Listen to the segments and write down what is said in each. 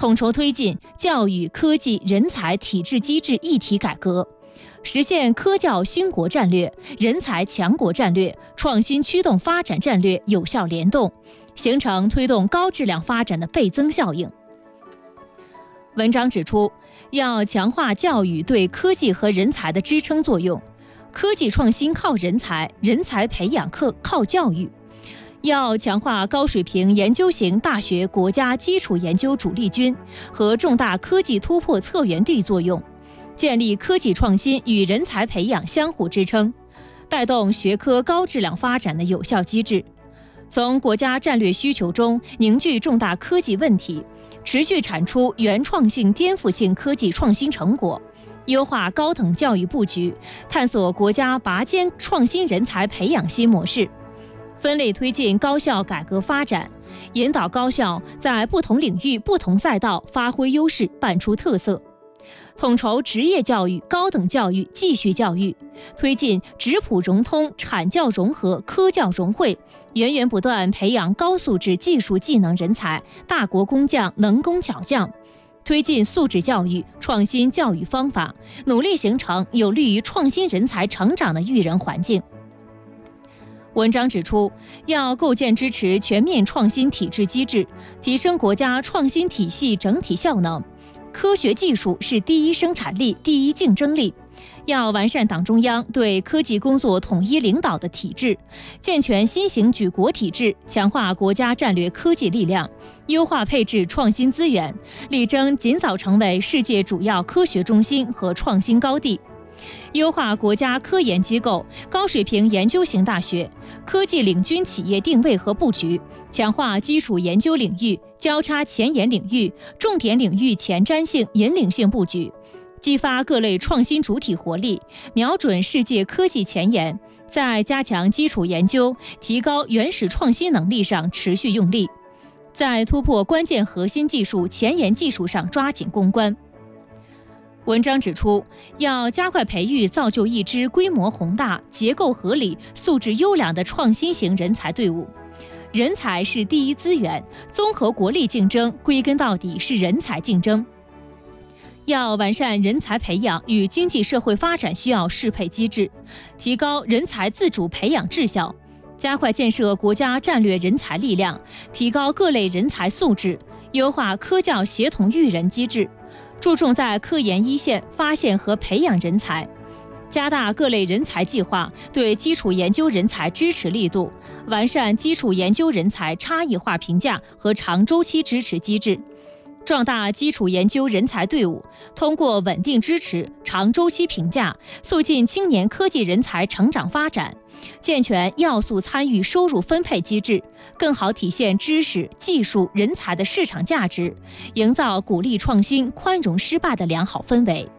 统筹推进教育、科技、人才、体制机制一体改革，实现科教兴国战略、人才强国战略、创新驱动发展战略有效联动，形成推动高质量发展的倍增效应。文章指出，要强化教育对科技和人才的支撑作用，科技创新靠人才，人才培养靠教育。要强化高水平研究型大学国家基础研究主力军和重大科技突破策源地作用，建立科技创新与人才培养相互支撑，带动学科高质量发展的有效机制。从国家战略需求中凝聚重大科技问题，持续产出原创性、颠覆性科技创新成果，优化高等教育布局，探索国家拔尖创新人才培养新模式。分类推进高校改革发展，引导高校在不同领域、不同赛道发挥优势，办出特色。统筹职业教育、高等教育、继续教育，推进职普融通、产教融合、科教融汇，源源不断培养高素质技术技能人才、大国工匠、能工巧匠。推进素质教育、创新教育方法，努力形成有利于创新人才成长的育人环境。文章指出，要构建支持全面创新体制机制，提升国家创新体系整体效能。科学技术是第一生产力、第一竞争力。要完善党中央对科技工作统一领导的体制，健全新型举国体制，强化国家战略科技力量，优化配置创新资源，力争尽早成为世界主要科学中心和创新高地。优化国家科研机构、高水平研究型大学、科技领军企业定位和布局，强化基础研究领域、交叉前沿领域、重点领域前瞻性、引领性布局，激发各类创新主体活力，瞄准世界科技前沿，在加强基础研究、提高原始创新能力上持续用力，在突破关键核心技术、前沿技术上抓紧攻关。文章指出，要加快培育造就一支规模宏大、结构合理、素质优良的创新型人才队伍。人才是第一资源，综合国力竞争归根到底是人才竞争。要完善人才培养与经济社会发展需要适配机制，提高人才自主培养质效，加快建设国家战略人才力量，提高各类人才素质，优化科教协同育人机制，注重在科研一线发现和培养人才，加大各类人才计划对基础研究人才支持力度，完善基础研究人才差异化评价和长周期支持机制，壮大基础研究人才队伍，通过稳定支持、长周期评价，促进青年科技人才成长发展，健全要素参与收入分配机制，更好体现知识、技术、人才的市场价值，营造鼓励创新、宽容失败的良好氛围。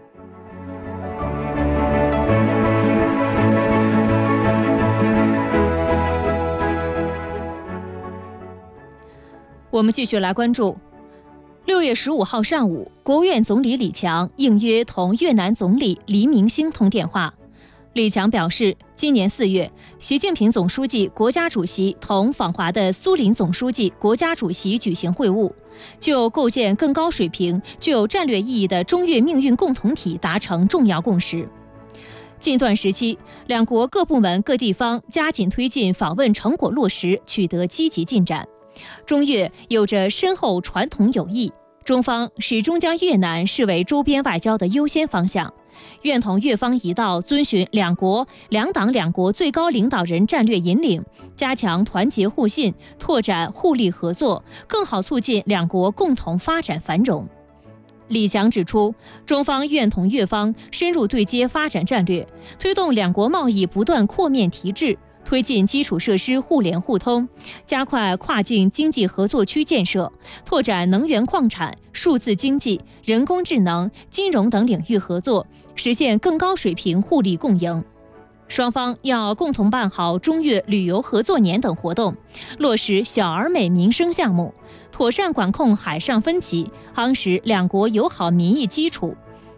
我们继续来关注6月15号上午，国务院总理李强应约同越南总理黎明星通电话。李强表示，今年4月，习近平总书记、国家主席同访华的苏林总书记、国家主席举行会晤，就构建更高水平、具有战略意义的中越命运共同体达成重要共识。近段时期，两国各部门各地方加紧推进访问成果落实，取得积极进展。中越有着深厚传统友谊，中方始终将越南视为周边外交的优先方向，愿同越方一道遵循两国、两党两国最高领导人战略引领，加强团结互信，拓展互利合作，更好促进两国共同发展繁荣。李强指出，中方愿同越方深入对接发展战略，推动两国贸易不断扩面提质，推进基础设施互联互通，加快跨境经济合作区建设，拓展能源矿产、数字经济、人工智能、金融等领域合作，实现更高水平互利共赢。双方要共同办好中越旅游合作年等活动，落实小而美民生项目，妥善管控海上分歧，夯实两国友好民意基础，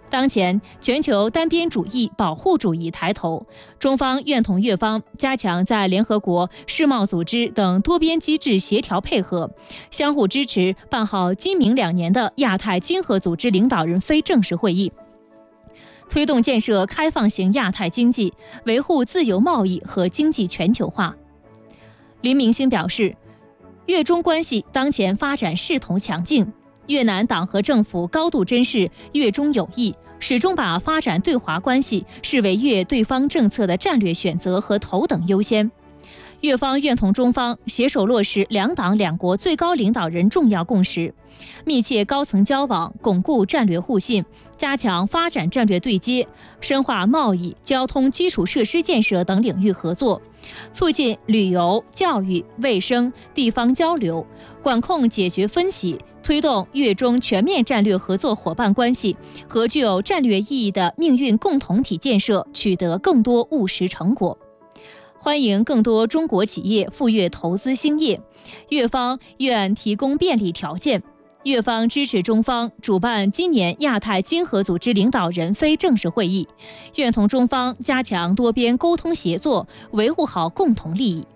当前全球单边主义、保护主义抬头，中方愿同越方加强在联合国、世贸组织等多边机制协调配合，相互支持办好今明2年的亚太经合组织领导人非正式会议，推动建设开放型亚太经济，维护自由贸易和经济全球化。林明星表示，越中关系当前发展势头强劲，越南党和政府高度珍视越中友谊，始终把发展对华关系视为越对方政策的战略选择和头等优先。越方愿同中方携手落实两党两国最高领导人重要共识，密切高层交往，巩固战略互信，加强发展战略对接，深化贸易、交通基础设施建设等领域合作，促进旅游、教育、卫生、地方交流，管控解决分歧，推动越中全面战略合作伙伴关系和具有战略意义的命运共同体建设取得更多务实成果。欢迎更多中国企业赴越投资兴业，越方愿提供便利条件。越方支持中方主办今年亚太经合组织领导人非正式会议，愿同中方加强多边沟通协作，维护好共同利益。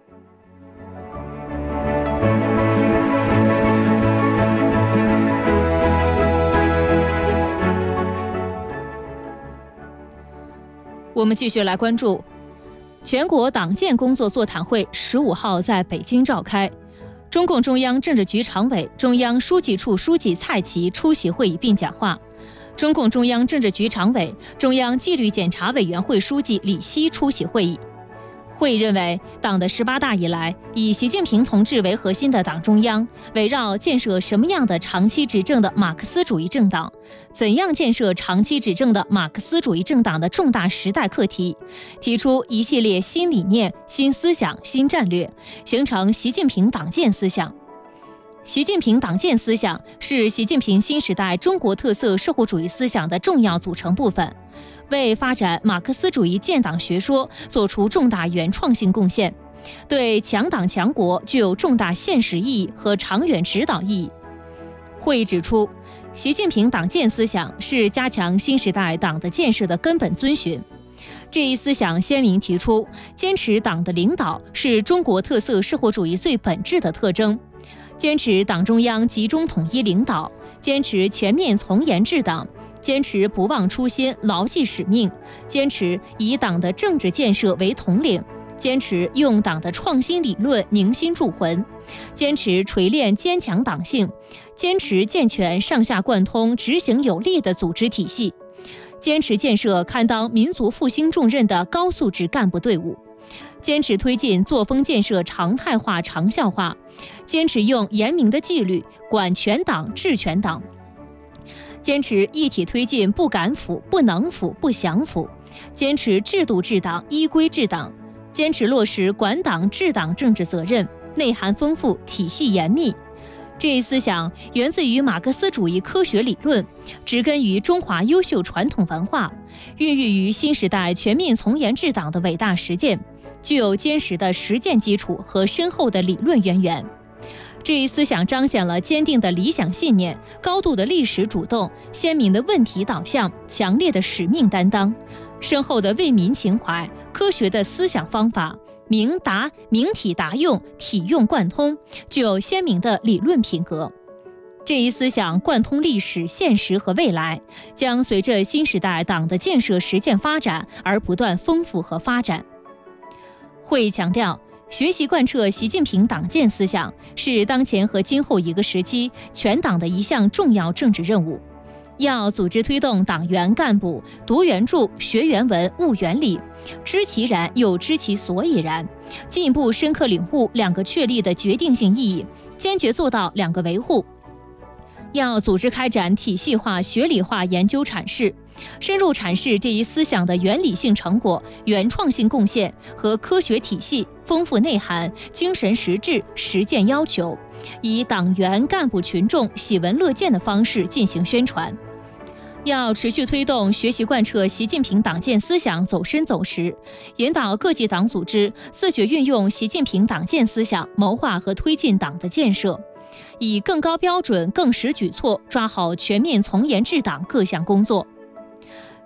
我们继续来关注全国党建工作座谈会15号在北京召开，中共中央政治局常委、中央书记处书记蔡奇出席会议并讲话。中共中央政治局常委、中央纪律检查委员会书记李希出席会议。会议认为，党的18大以来，以习近平同志为核心的党中央，围绕建设什么样的长期执政的马克思主义政党，怎样建设长期执政的马克思主义政党的重大时代课题，提出一系列新理念、新思想、新战略，形成习近平党建思想。习近平党建思想是习近平新时代中国特色社会主义思想的重要组成部分，为发展马克思主义建党学说做出重大原创性贡献，对强党强国具有重大现实意义和长远指导意义。会议指出，习近平党建思想是加强新时代党的建设的根本遵循。这一思想鲜明提出，坚持党的领导是中国特色社会主义最本质的特征，坚持党中央集中统一领导，坚持全面从严治党，坚持不忘初心、牢记使命，坚持以党的政治建设为统领，坚持用党的创新理论凝心铸魂，坚持锤炼坚强党性，坚持健全上下贯通、执行有力的组织体系，坚持建设堪当民族复兴重任的高素质干部队伍，坚持推进作风建设常态化、长效化，坚持用严明的纪律管全党、治全党，坚持一体推进不敢腐、不能腐、不想腐，坚持制度治党、依规治党，坚持落实管党治党政治责任，内涵丰富，体系严密。这一思想源自于马克思主义科学理论，植根于中华优秀传统文化，孕育于新时代全面从严治党的伟大实践，具有坚实的实践基础和深厚的理论渊源。这一思想彰显了坚定的理想信念、高度的历史主动、鲜明的问题导向、强烈的使命担当、深厚的为民情怀、科学的思想方法，明体达用，体用贯通，具有鲜明的理论品格。这一思想贯通历史、现实和未来，将随着新时代党的建设实践发展而不断丰富和发展。会议强调，学习贯彻习近平党建思想是当前和今后一个时期全党的一项重要政治任务。要组织推动党员干部读原著、学原文、悟原理，知其然又知其所以然，进一步深刻领悟两个确立的决定性意义，坚决做到两个维护。要组织开展体系化、学理化研究阐释，深入阐释这一思想的原理性成果、原创性贡献和科学体系、丰富内涵、精神实质、实践要求，以党员干部群众喜闻乐见的方式进行宣传。要持续推动学习贯彻习近平党建思想走深走实，引导各级党组织自觉运用习近平党建思想谋划和推进党的建设，以更高标准、更实举措抓好全面从严治党各项工作。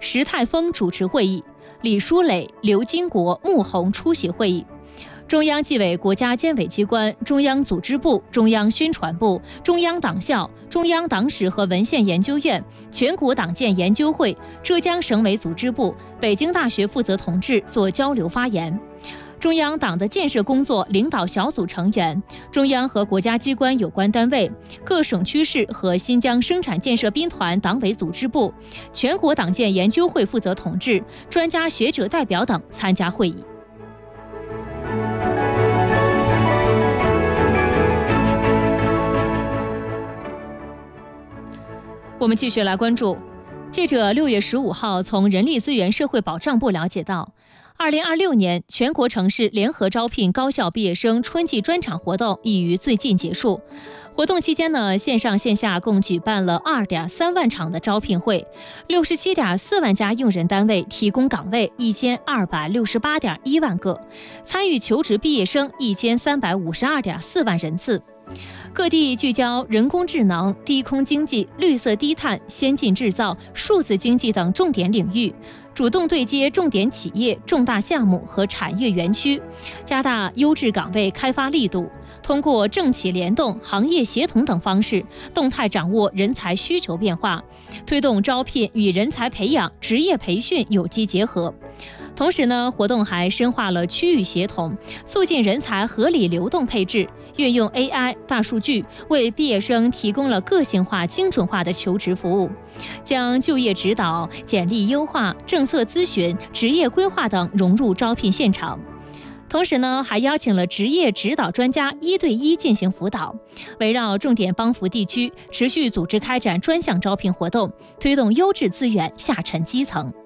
石泰峰主持会议，李书磊、刘金国、穆弘出席会议。中央纪委国家监委机关、中央组织部、中央宣传部、中央党校、中央党史和文献研究院、全国党建研究会、浙江省委组织部、北京大学负责同志做交流发言。中央党的建设工作领导小组成员、中央和国家机关有关单位、各省区市和新疆生产建设兵团党委组织部、全国党建研究会负责同志、专家学者代表等参加会议。我们继续来关注，记者6月15号从人力资源社会保障部了解到，2026年全国城市联合招聘高校毕业生春季专场活动已于最近结束。活动期间呢，线上线下共举办了2.3万场的招聘会，67.4万家用人单位提供岗位1268.1万个，参与求职毕业生1352.4万人次。各地聚焦人工智能、低空经济、绿色低碳、先进制造、数字经济等重点领域，主动对接重点企业、重大项目和产业园区，加大优质岗位开发力度，通过政企联动、行业协同等方式，动态掌握人才需求变化，推动招聘与人才培养、职业培训有机结合。同时呢，活动还深化了区域协同，促进人才合理流动配置，运用 AI、大数据，为毕业生提供了个性化、精准化的求职服务，将就业指导、简历优化、政策咨询、职业规划等融入招聘现场。同时呢，还邀请了职业指导专家1对1进行辅导，围绕重点帮扶地区，持续组织开展专项招聘活动，推动优质资源下沉基层。